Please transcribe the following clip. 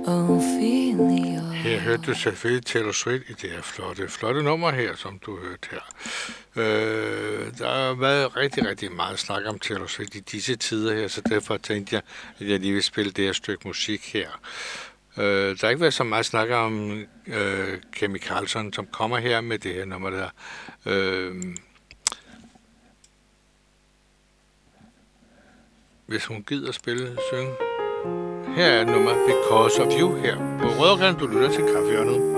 Ophelia. Her hørte du selvfølgelig Taylor Swift i det her flotte nummer her, som du hørte her. Der har været rigtig meget snak om Taylor Swift i disse tider her, så derfor tænkte jeg, at jeg lige vil spille det her stykke musik her. Der har ikke været så meget snak om Kemi Karlsson, som kommer her med det her nummer der. Hvis hun gider spille, synge. Her er et nummer Because of You her på Rødgren, du lytter til Kaffehjørnet.